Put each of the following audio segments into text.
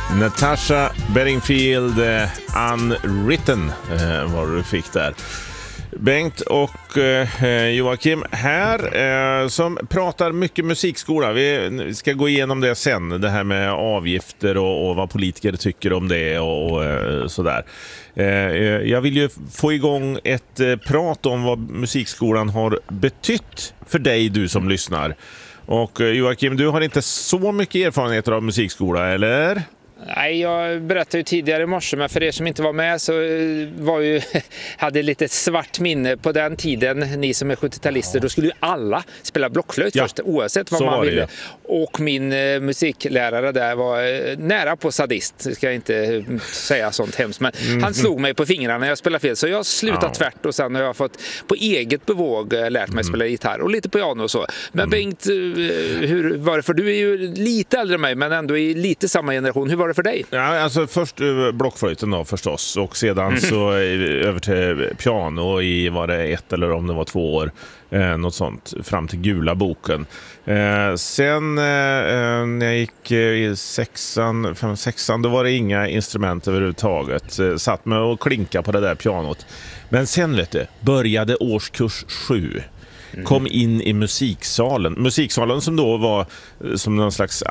Natasha Bedingfield, Unwritten var du fick där. Bengt och Joakim här som pratar mycket musikskola. Vi ska gå igenom det sen, det här med avgifter och vad politiker tycker om det och sådär. Jag vill ju få igång ett prat om vad musikskolan har betytt för dig, du som lyssnar. Och Joakim, du har inte så mycket erfarenheter av musikskola, eller? Nej, jag berättade ju tidigare i morse, men för er som inte var med så hade lite svart minne på den tiden. Ni som är 70-talister, då skulle ju alla spela blockflöjt först, oavsett vad man ville. Och min musiklärare där var nära på sadist, ska jag inte säga sånt hemskt, men han slog mig på fingrarna när jag spelade fel. Så jag slutade tvärt och sen har jag fått på eget bevåg lärt mig spela gitarr och lite piano och så. Men Bengt, hur var det? För du är ju lite äldre än mig, men ändå i lite samma generation. Hur var det för dig? Ja, alltså först blockflöjten då förstås, och sedan så över till piano i var det 1 eller om det var 2 år, något sånt, fram till gula boken. Sen när jag gick i 6:an, då var det inga instrument överhuvudtaget. Satt med och klinka på det där pianot. Men sen vet du, började årskurs 7. Kom in i musiksalen som då var som någon slags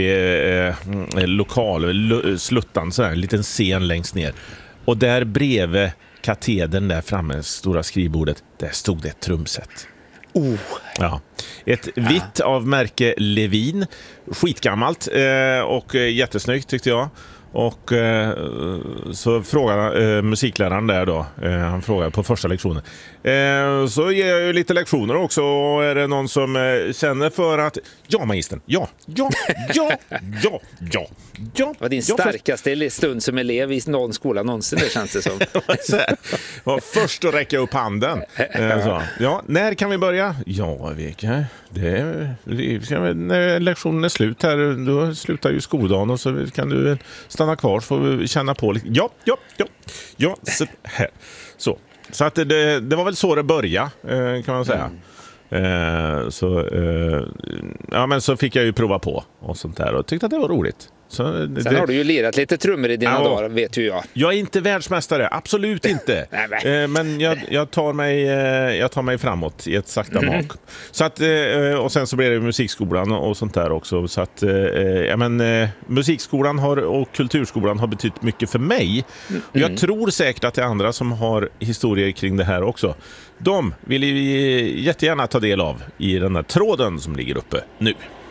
lokal, sluttan, så här, en liten scen längst ner. Och där bredvid katedern där framme, stora skrivbordet, där stod det ett trumset. Ja. Ett vitt av märke Levin, skitgammalt och jättesnyggt tyckte jag. Och så frågade musikläraren där då, han frågade på första lektionen. Så ger jag ju lite lektioner också, och är det någon som känner för att magistern, ja. Vad din starkaste stund som elev i någon skola någonsin, det känns det som. Var först att räcka upp handen. Så, när kan vi börja? Ja, när lektionen är slut här, då slutar ju skoldagen, och så kan du stanna kvar så får vi känna på lite. Ja, så här. Så att det var väl så det började, kan man säga. Men så fick jag ju prova på och sånt där och tyckte att det var roligt. Sen har du ju lirat lite trummor i dina dagar, vet ju jag. Jag är inte världsmästare, absolut inte. Men jag tar mig framåt i ett sakta mak. Så att, och sen så blir det musikskolan och sånt där också. Så att, musikskolan och kulturskolan har betytt mycket för mig. Jag tror säkert att det är andra som har historier kring det här också. De vill vi jättegärna ta del av i den här tråden som ligger uppe nu.